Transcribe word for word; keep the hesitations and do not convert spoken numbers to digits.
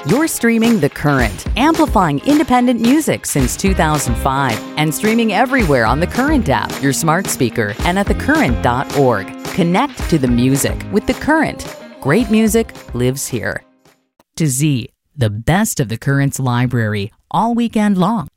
You're streaming The Current, amplifying independent music since two thousand five and streaming everywhere on the Current app, your smart speaker, and at the current dot org. Connect to the music with The Current. Great music lives here. To Z, the best of The Current's library all weekend long.